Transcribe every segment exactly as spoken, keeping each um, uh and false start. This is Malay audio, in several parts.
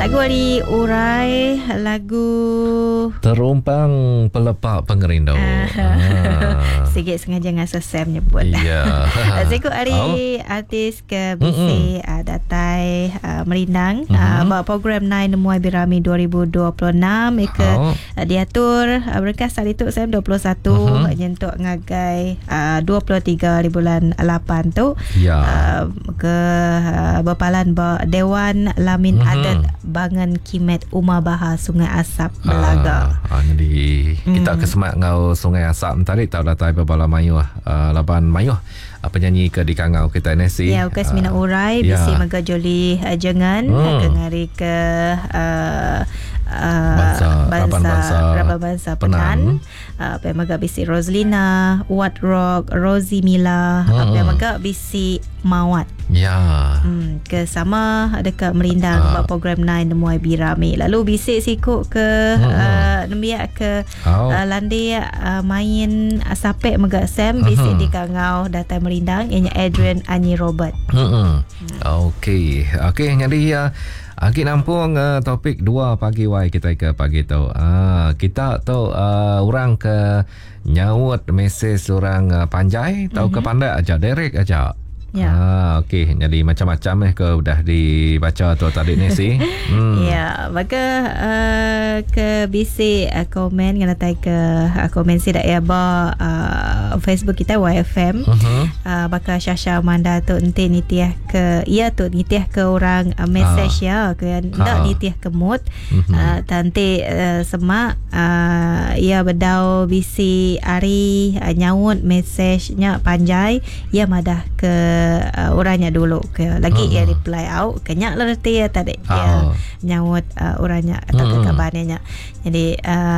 Lagu Ari Urai, lagu Terumpang Pelepak Pengerindau. ah. Sikit sengaja ngasa Sam nyebut. Ya. Sikut Ari oh. artis ke B C uh, datai uh, merindang uh, bawa program Nine Nemuai Birami dua ribu dua puluh enam ke oh. uh, diatur uh, berkas hari tu Sam dua puluh satu uh-huh. nyentuk ngagai uh, dua puluh tiga di bulan lapan tu. Ya. Uh, ke uh, berpalan ba Dewan Lamin uh-huh. Adat Bangan Kimet Umar Bahar Sungai Asap Belaga. Ah, ah, jadi hmm. kita kesemak ngau Sungai Asap tadi tahu datai berbala mayuh uh, laban mayuh uh, penyanyi ke di kangau kita nasi. Ya, ukas uh, mina urai ya. Bisi megajoli uh, jangan hmm. ke ngari ke uh, uh, bangsa, bangsa bangsa Raban Bangsa Penan. Uh, apa yang maga bisi Roslina, Wat Rock, Rosie Mila, hmm. apa yang maga bisi Mawat. Ya. Hmm, ke sama dekat merindang uh. buat program Nine Nemuai Birami. Lalu bisik sikut ke hmm. uh, nembiak ke oh. uh, landi uh, main uh, sapek megak Sam bisik uh-huh. di kangau datai merindang ianya Adrian Anyi Robert. Hmm. hmm. Okey. Okey jadi ya uh, Aki nampung uh, topik dua pagi wai kita ke pagi tu. Ah, kita tu uh, orang ke nyaut mesej orang uh, Panjai tahu mm-hmm. ke pandai aja Derek aja. Ya. Ah, okey. Jadi macam-macam eh ke udah dibaca tu tadi ni sih. Hmm. Ya, maka uh, ke bisi uh, komen kena tai ke uh, komen si dak ya ba uh, Facebook kita Y F M. Uh-huh. Uh, baka Syasha Manda tu ente nitiah ke ia tu nitiah ke orang uh, message uh. ya ke ndak uh. nitiah ke mood. Uh-huh. Uh, tante uh, semak uh, ia bedau bisi ari uh, nyaut message-nya Panjai ia madah ke Uh, orangnya dulu ke lagi uh-huh. ia reply out kenyak lah reti ya tadi uh. ia nyawut uh, orangnya atau uh-huh. ke kabarnya jadi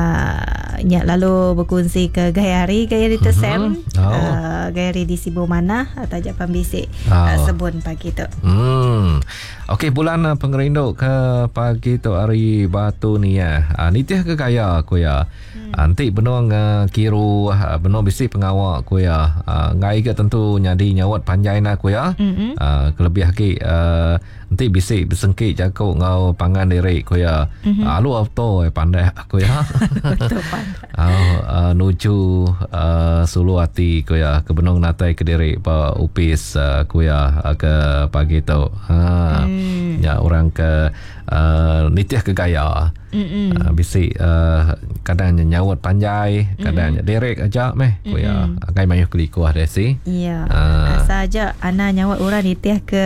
uh, nya lalu berkongsi ke Gayari Gayari tu uh-huh. Sam oh. uh, Gayari di Sibu mana atau japan bisik oh. uh, sebun pagi tu hmm. Okey bulan uh, pengerinduk ke pagi tu hari batu ni ya uh, nitiah ke gaya aku ya hmm. nanti benong uh, kiru uh, benong bisik pengawak aku ya uh, ngai ke tentu nyadi nyawat Panjai na aku ya mm-hmm. uh, kelebih lagi uh, nanti bisik bersengkit jakau ngau pangan diri aku ya mm-hmm. uh, lu auto eh pandai aku ya auto pandai uh, uh, nuju uh, Sulu Hati aku ya ke benong natai ke diri pa upis uh, aku ya uh, ke pagi tu ha mm. ya orang ke uh, nitiah ke gaya uh, bisik uh, kadang nyawat Panjai kadang mm-hmm. derek aja meh aku ya agai mayuh kelikuah desi ya uh, saja ana nyawat orang nitiah ke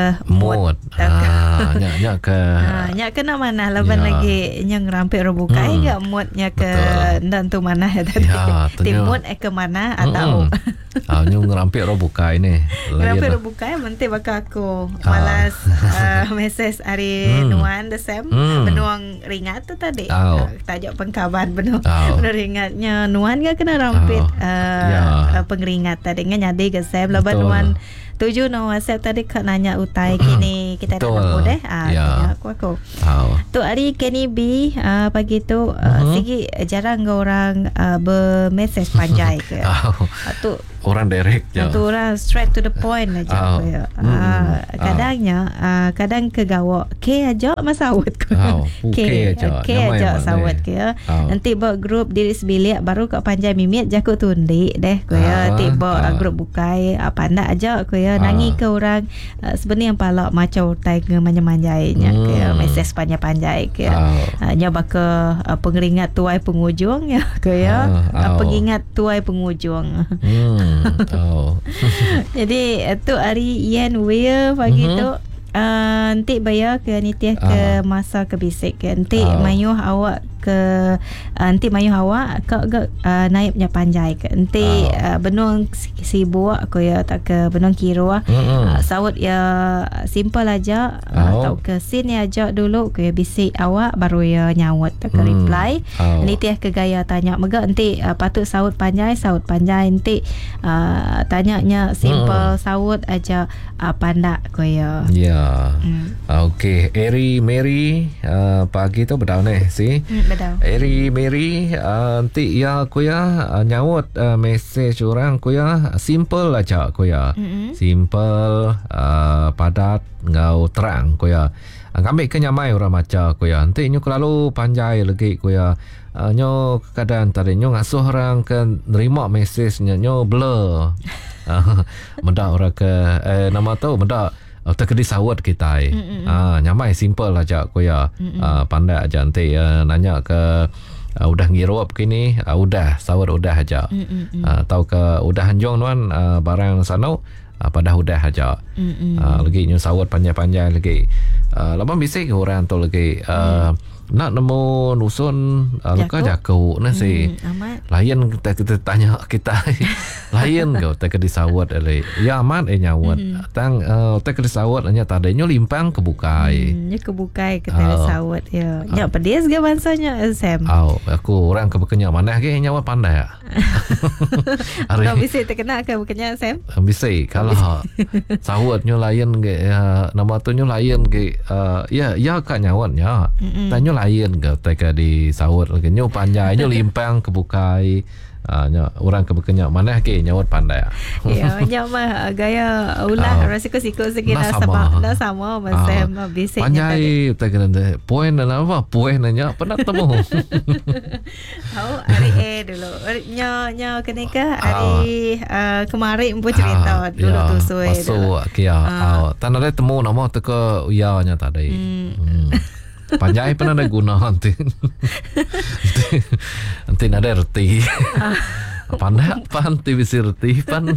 mood ah nya nya ke ha nya ke nak mana laban ya. Lagi nyang rampik rebukai hmm. gak moodnya ke ndan tu mana ya tadi ya, timut eh ke mana atau ah nyung rampik rebukai ni rampik rebukai menti bakal aku malas ah. uh, mesej hari hmm. nuan the same hmm. benuang ringat tu tadi oh. uh, tajuk pengkaban benuang oh. ringatnya nuan gak kena rampit oh. uh, ya. uh, pengeringat tadi nyadi ke Sam laban nuan tuju no WhatsApp tadi kak nanya utai kini kita dah nemu deh ah ya. aku aku oh. tu hari Kenny B uh, pagi tu uh, uh-huh. sigi jarang orang uh, bermesej Panjai ke oh. uh, tu orang direct je tu orang straight to the point aja oh. ya. uh, hmm. kadangnya uh, kadang ke gawak ke aja masawat ke oh. ke aja ke aja sawat ke oh. nanti buat grup diri sebilik baru kat Panjai mimit jakut tundi deh ke ya nanti buat uh. grup bukai apa uh, ndak aja ke ya nangi ke orang uh, sebenarnya yang palak macam utai ke manja-manjainya hmm. ke mesej panjai-panjai ke oh. uh, nyoba ke uh, pengeringat tuai pengujung ya ke ya oh. uh, pengingat tuai pengujung hmm. oh. Jadi tu hari Ian Weir pagi mm-hmm. tu uh, nanti bayar ke nitiah ke uh. masa ke bisik ke nanti uh. mayuh awak ke uh, nanti mayuh awak ke uh, naibnya Panjai ke nanti oh. uh, benung sibuk aku ya tak ke benung kiro mm-hmm. uh, sawut ya simple aja uh, oh. atau ke scene ya aja dulu ke bisik awak baru ya nyawat tak ke reply mm. oh. nitiah ke gaya tanya mega nanti uh, patut sawut Panjai sawut Panjai nanti uh, tanyanya simple mm. sawut aja uh, pandak ko ya ya Ya. Hmm. Okey, Eri Mary uh, pagi tu bedau ni si. Hmm, bedau. Eri Mary uh, nanti ya aku ya uh, nyawut uh, mesej orang aku ya simple aja aku ya. Mm-hmm. Simple uh, padat ngau terang aku ya. Ngambil kenyamai orang macam aku ya. Nanti nyu lalu panjai lagi aku ya. Uh, nyo kadang tadi nyo ngasuh orang ke nerima mesejnya nyo blur. Uh, mendak orang ke eh, nama tu mendak uh, terkedi sawat kita. Ah, nyamai simple aja aku ya. Uh, pandai aja nanti uh, nanya ke uh, udah ngirup kini uh, udah sawat udah aja. Uh, tahu ke udah hanjong tuan uh, barang sana uh, pada udah aja. Uh, lagi nyu sawat panjang-panjang lagi. Uh, lama bisik orang tu lagi uh, nak nemu nusun uh, luka jaku nasi hmm, lain kita, kita tanya kita lain kau tak disawat ale ya amat eh nyawat hmm. tang uh, tak disawat hanya tadanya limpang kebukai hmm, nya kebukai kita uh, sawat ya nya uh, pedes ke bansanya Sam au aku orang kebekenya mana ke nyawat pandai ya ada bisa terkena ke bekenya Sam bisa kalau sawatnya lain ke uh, nama tu nya lain ke uh, ya ya kan nyawatnya tanya lain ke teka di sawat lagi nyo panjang nyo limpang kebukai uh, nyo orang kebekenya mana ke nyawat pandai ya nyo mah gaya ulah uh, rasiko siko sikit dah sama dah sama masam uh, bisik panjang teka nende poin apa poin nanya pernah temu tahu hari eh dulu nyo nyo kenika hari uh, kemarin pun cerita uh, dulu ya, tusui masuk kia uh, tanah ada temu nama teka ya nya tadi hmm. Hmm. Panjai pun ada guna nanti nanti ada reti pandai panti bisa reti pan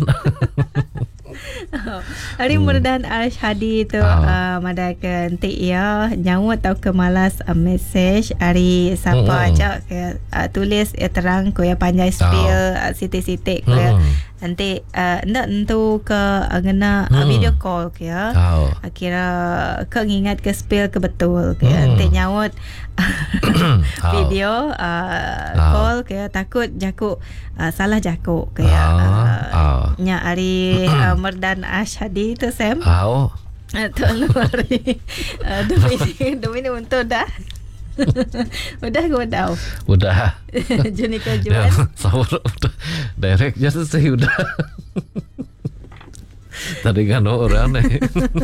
hari hmm. Murdan Arshadi tu oh. uh, madakan nanti ya nyawat tau ke malas uh, message hari siapa hmm. aja ke uh, tulis ya terang ko ya panjai spill oh. uh, sitik-sitik ko ya hmm. nanti uh, nak tentu ke uh, ngena uh, video call ke ya oh. uh, kira ke ngingat ke spill ke betul ke ya hmm. nanti nyawat video uh, oh. call ke ya takut jaku uh, salah jaku ke ya oh. uh, oh. nya hari uh, Murdan Arshadi tu Sam oh. uh, tu hari uh, Domini Domini untuk dah udah ke udah udah Junika Juan sahur udah direct je selesai udah tadi kan orang ni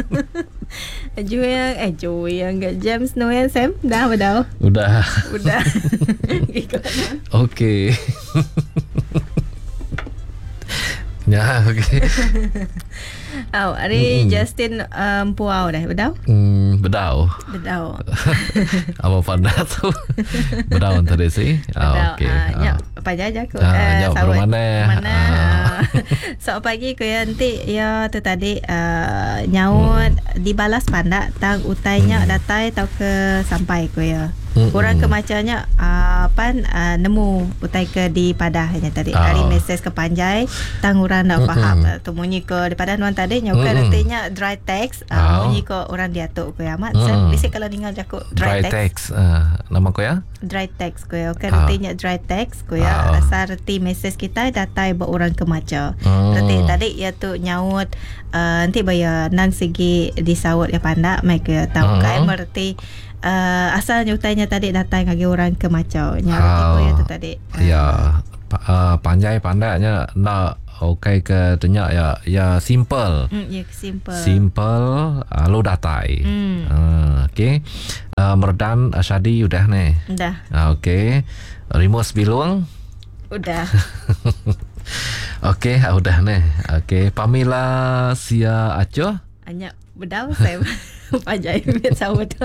Juan eh Juan enggak James Noel Sam dah udah udah udah okey ya okey oh hari mm. Justin um, puau dah bedau hmm bedau bedau apa pandai tu bedau tadi sih ah okey nya apa aja aku eh sawat mana mana so pagi ko ya nanti ya tu tadi uh, nyaut hmm. dibalas pandak tang utainya hmm. datai tau ke sampai ko ya hmm. kurang ke macamnya uh, pan uh, nemu utai ke di padahnya tadi oh. hari mesej ke panjai tang urang dak faham hmm. tu munyi ke di padah nuan tadi nyoka hmm. artinya dry text uh, oh. munyi ko orang diatuk ko ya mat hmm. bisik kalau dengar jaku dry, dry text, text. Uh, nama ko ya dry text ko ya kan artinya dry text ko ya oh. asal reti mesej kita datai buat orang ke maca oh. reti tadi ya tu nyaut uh, nanti bayar nang segi disawat ya pandak mai ke tahu uh-huh. kai merti uh, asal nyutainya tadi datang ngagi orang ke macau nyarti oh. ko ya tu tadi uh. ya uh, panjai pandainya nak okey ke tanya ya ya simple mm, ya simple simple uh, lo datai mm. uh, okey uh, Murdan Arshadi udah nih udah uh, okey Rimus Biluang udah okey uh, udah nih okey Pamela Sia Aco hanya bedau saya pajai biar sawat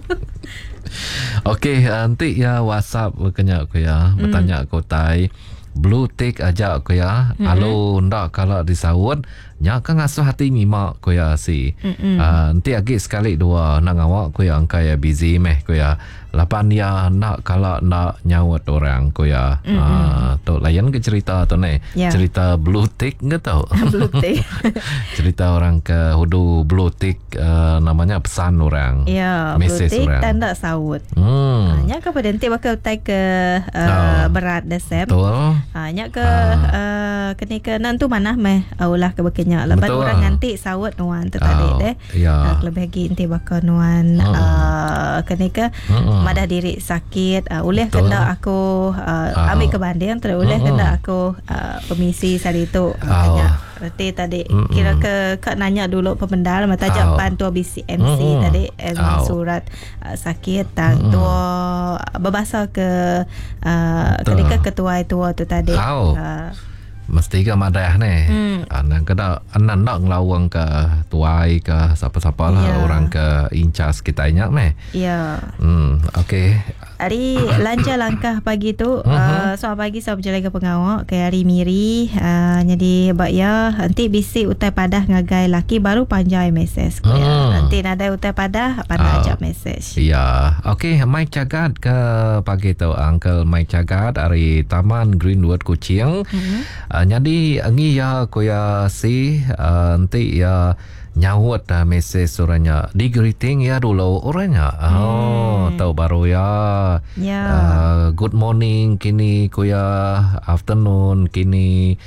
okey uh, nanti ya WhatsApp berkenyak aku ya mm. bertanya aku tai blue tick aja aku ya. Mm-hmm. Alo ndak kalau disawut nya kan ngasuh hati nyimak ko ya si. Mm-hmm. Uh, nanti agi sekali dua nak awak ko ya angka ya busy meh ko ya. Lapan ya nak kalau nak nyawat orang ko ya. Mm-hmm. Uh, tu layan ke cerita tu ni. Yeah. Cerita blue tick enggak tahu. Blue tick. Cerita orang ke hudu blue tick uh, namanya pesan orang. Ya, yeah, blue tick tanda sawut. Hmm. Nya ke pada nanti bakal tai ke uh, oh. berat desem. Betul. Ha nya ke uh, kenika nan tu manah meh uh, ulah ke nya lepas Betul orang lah. nanti sawat nuan tu tadi Oh, deh. ya. Uh, lebih lagi nanti bakal nuan Mm-mm. uh, kenika Mm-mm. madah diri sakit uh, oleh Betul. kena aku uh, Ah. ambil ke banding terus oleh Mm-mm. kena aku uh, permisi sari tu uh, Oh. tanya berarti tadi Mm-mm. kira ke kak nanya dulu pembendal mata Oh. jawapan tua B C M C Mm-mm. tadi eh, Oh. surat uh, sakit tang Mm-mm. tua berbahasa ke uh, Betul. ketika ketua tua tu tadi Oh. uh, Mesti ke madah ni. Hmm. Anak kena anak nak ngelawang ke tuai ke siapa-siapa lah Ya. orang ke incas kita ingat meh. ya Hmm, okey. hari lancar langkah pagi tu Mhm. uh, soal pagi saya berjalan ke pengawak ke hari miri uh, jadi bak ya nanti bisik utai padah ngagai laki baru panjai mesej ko ya. Hmm. Nanti nada utai padah Oh. pandai ajak mesej. Ya, okey. Mike Cagat ke pagi tu, Uncle Mike Cagat dari Taman Greenwood Kuching. Hmm. Uh, jadi ngi ya kuya si uh, nanti ya nyawut uh, mesej orangnya di greeting ya dulu orangnya. Oh, Hmm. tahu baru ya. Ya. Uh, good morning kini kuya, afternoon kini,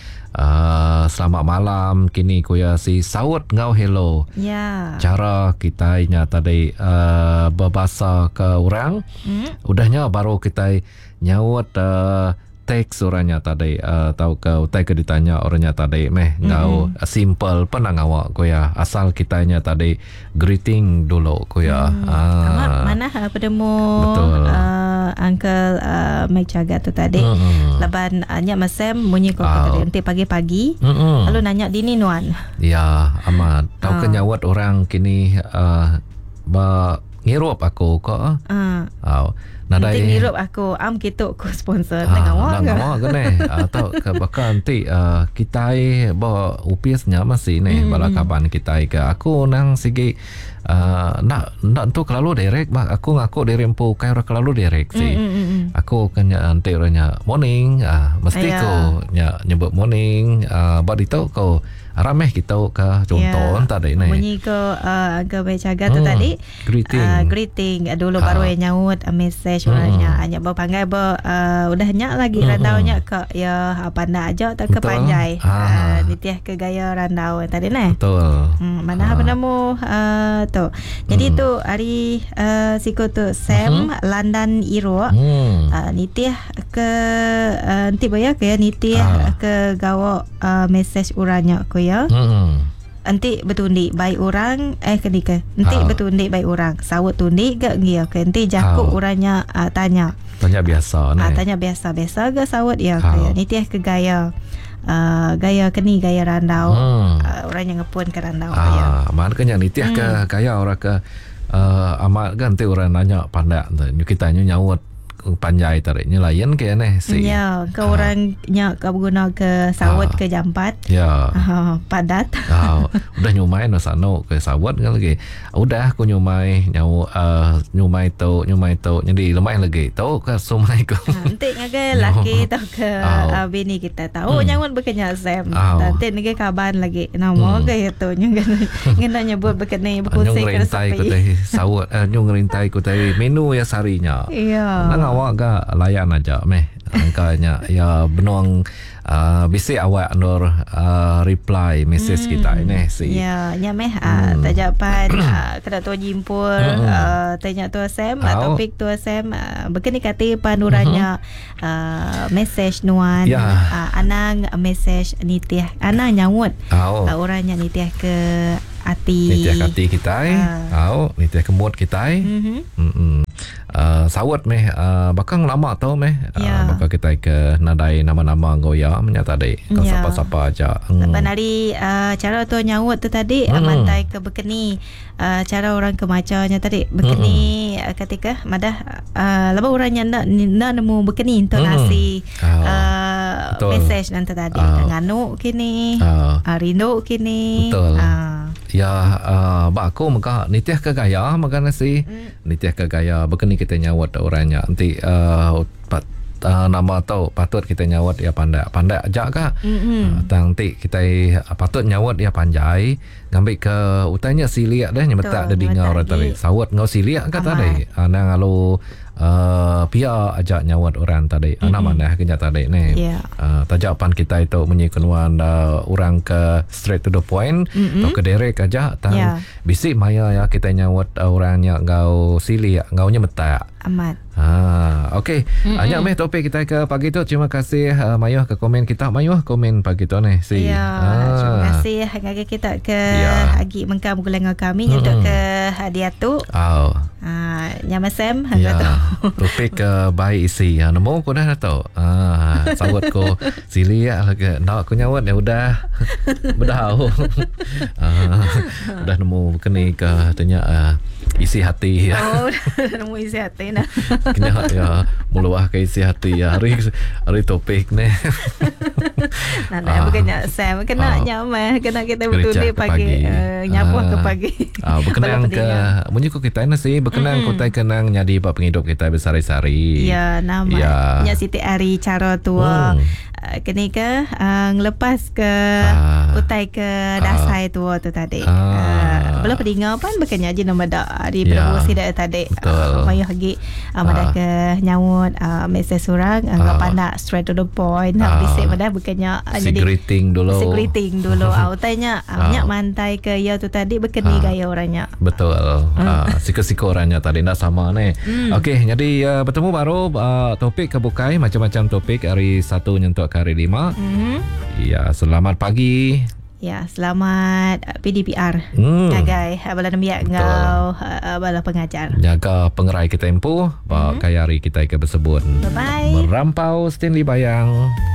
uh, selamat malam kini kuya si sawut ngau hello. Ya. Cara kita nya tadi uh, berbahasa ke orang, Hmm. udahnya baru kita nyawut uh, teks orangnya tadi uh, tahu ke utai ke ditanya orangnya tadi meh ngau Mm-mm. simple pernah ngawak ko ya asal kitanya tadi greeting dulu ko ya. Hmm. Ah. Amat mana ha pedemu Betul. uh, Uncle uh, Mike Cagat tu tadi. Mm-mm. Leban uh, masem bunyi kau Ah. tadi nanti pagi-pagi. Mm-mm. Lalu nanya dini nuan. Ya, amat. Tahu Ah. ke nyawat orang kini uh, ba ngirup aku ko. Ah. Au. Nanti Nadai ngirup aku am kita aku sponsor Ah, dengan awak nak ke? ngawak ke ni? Atau ke bakal nanti uh, kita bawa upisnya masih ni Mm-mm. bala kaban kita ke. Aku nang sigi uh, nak nak tu kelalu direct mak aku ngaku dirempu kai ora kelalu direct si. Mm, mm, mm, mm. Aku kena nanti orangnya morning ah mesti Ayah. ko nya nyebut morning ah uh, itu ko rameh kita ke contoh Ya. tadi ni. Bunyi ke uh, Uncle Mike Cagat tu Hmm, tadi. greeting. Uh, greeting dulu Ah. baru yang nyaut uh, message Hmm. orangnya hanya berpanggil ber uh, udah nyak lagi Hmm. randaunya ke ya apa nak aja tak ke Betul. panjai. Ah. Uh, nitiah ke gaya randau tadi ni. Betul. Hmm, mana Ah. apa namo uh, tu. Jadi Hmm. tu hari uh, siku tu Sam Mhm. London Iro. Hmm. Uh, nitiah ke uh, nanti bayar ke ya Ah. nitiah ke gawa uh, message uranya ko ya. Hmm. Nanti bertundi baik orang eh kenika. Nanti Ah. bertundi baik orang. Sawut tundi ke ngia ke nanti jakuk Ah. uranya uh, tanya. Tanya biasa ni. Ah, tanya biasa-biasa ke sawut ya Ah. ke. Nitiah ke gaya uh, gaya keni gaya randau. Hmm. Uh, orang yang ngepun ke randau ya. Ah, makanya nitiah ke Hmm. kaya orang ke uh, amat ganti orang nanya pandai tu. Kita nyu nyawut panjai tarik nyu lain ke ni si. Ya, ke Ah. orang nyak ke guna ke sawut Ah. ke jampat. Ya. Uh, padat. Ah, udah nyumai no sano ke sawat kan lagi. Udah aku nyumai nyaw uh, nyumai tu nyumai tu jadi lemai lagi. Tahu ke sumai ku. Ha, nanti ngagai laki tau ke Au. uh, bini kita tahu Hmm. nyangun berkenya Sam. Au. Nanti ngagai kaban lagi. Nama Hmm. ke itu nyung ngena nyebut berkena Nyung berkusing ke rintai ku sepi. teh sawat uh, nyung rintai ku teh menu ya sarinya. Iya. Nang awak ga layan aja meh. Angkanya ya benong uh, bisi awak nur uh, reply message Hmm. kita ini si. Ya, nya meh ah Hmm. tajapan ah, kena tu jimpul Hmm. ah, tanya tu Sam ah, Au. topik tu Sam ah, begini kata panuranya ah, message nuan Ya. ah, anang message nitiah anang nyawut Au. ah, orangnya nitiah ke hati. Nitiah kati kita ai. Ah. Au, nitiah kemut kita ai. Mhm. Hmm. Uh, sawat meh uh, bakang lama tau meh uh, Ya. bakal kita ke nadai nama-nama goya menyata dai ke Ya. siapa-siapa aja. Lepas hari uh, cara tu nyawut tu tadi Hmm. hmm. mantai ke bekeni uh, cara orang kemacanya tadi bekeni hmm. uh, ketika madah uh, lepas orangnya nak nak nemu bekeni intonasi Hmm. Ah. uh, Betul. message nanti tadi Ah. nganu kini Uh, uh, rindu kini Betul. uh, ya uh, bak aku maka nitiah ke gaya maka nasi Hmm. nitiah ke gaya bekeni kita nyawat orangnya nanti uh, pat uh, nama tahu patut kita nyawat ia pandai pandai aja kah uh, tang ti kita uh, patut nyawat ia panjai ngambil ke utanya siliak dah nyemetak dah dengar tadi sawat ngau siliak kah tadi ana ngalo uh, pia aja nyawat orang tadi ana mm-hmm. mana kenya tadi ni yeah. uh, tajapan kita itu menyikunwan uh, orang ke straight to the point mm-hmm. atau ke direct aja tang yeah. bisik maya ya kita nyawat uh, orangnya ngau siliak ngau nyemetak amat. Ah, okey. Banyak meh topik kita ke pagi tu. Terima kasih uh, Mayuh ke komen kita. Mayuh komen pagi tu ni. Si. Ya, ah. terima kasih ngagi kita ke ya. Agi mengkam gulengan kami mm-hmm. untuk ke hadiah tu. Oh. Ah, nyama Sam ya. Topik ke uh, baik isi. Ha, nombor aku dah tahu. Ah, sawat ko sili ya lagi. Nak aku nyawat ya udah. Bedah. ah, udah nemu keni ke tanya uh, isi hati ya. Oh, nemu isi hati nah. Kena ya meluah ke isi hati ya hari hari topik ni. Nah, nah ah. bukannya Sam kena ah. nyamah kena kita betul di pagi, pagi. Uh, nyapuh ah. ke pagi. Ah, berkenang ke menyuku kita nasi berkenang mm-hmm. kota kenang nyadi pak penghidup kita bersari-sari. Ya, nama ya. Nya Siti Ari cara tua. Hmm. Uh, kini ke uh, ngelepas ke ah. utai ke dasai ah. tua tu tadi. Ah. Uh, belum pedinga pun bukannya je nama dak di promosi dak tadi. Uh, Mayuh lagi uh, madah ke nyawut uh, mesej surang uh, ah. pandak straight to the point. Nak ah. bisik madah bukannya uh, si jadi greeting dulu. Si greeting dulu. uh, utainya uh, banyak mantai ke ya tu tadi berkeni ah. gaya orangnya. Betul. Hmm. Uh, siko-siko orangnya tadi ndak sama ni. Hmm. Okey, jadi uh, bertemu baru uh, topik kebukai macam-macam topik hari satu nyentuk hari lima. Mm-hmm. Ya, selamat pagi. Ya, selamat P D P R. Hmm. Jagai abala namiak ngau abala pengajar. Jaga pengerai kita tempo, mm-hmm. kaya hari kita ke bersebut. Bye bye. Merampau Stanley Bayang.